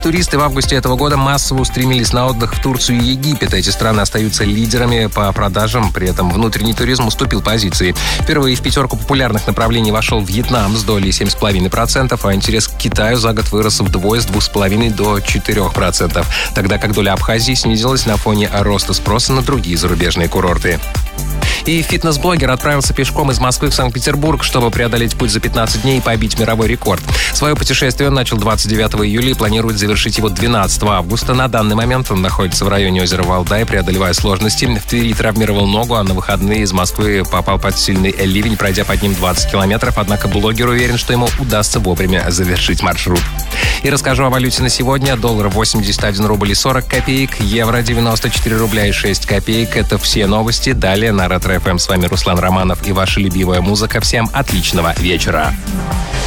Туристы в августе этого года массово устремились на отдых в Турцию и Египет. Эти страны остаются лидерами по продажам, при этом внутренний туризм уступил позиции. Впервые в пятерку популярных направлений вошел Вьетнам с долей 7,5%, а интерес к Китаю за год вырос вдвое с 2,5% до 4%, тогда как доля Абхазии снизилась на фоне роста спроса на другие зарубежные курорты. И фитнес-блогер отправился пешком из Москвы в Санкт-Петербург, чтобы преодолеть путь за 15 дней и побить мировой рекорд. Свое путешествие он начал 29 июля и планирует завершить его 12 августа. На данный момент он находится в районе озера Валдай, преодолевая сложности. В Твери травмировал ногу, а на выходные из Москвы попал под сильный ливень, пройдя под ним 20 километров. Однако блогер уверен, что ему удастся вовремя завершить маршрут. И расскажу о валюте на сегодня. Доллар 81 рубль и 40 копеек, евро 94 рубля и 6 копеек. Это все новости. Далее на Ретро ФМ. С вами Руслан Романов и ваша любимая музыка. Всем отличного вечера.